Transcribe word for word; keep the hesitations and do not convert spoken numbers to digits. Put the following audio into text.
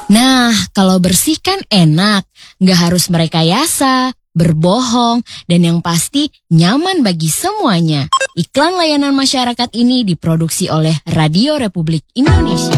Nah, kalau bersih kan enak, nggak harus merekayasa, berbohong, dan yang pasti nyaman bagi semuanya. Iklan layanan masyarakat ini diproduksi oleh Radio Republik Indonesia.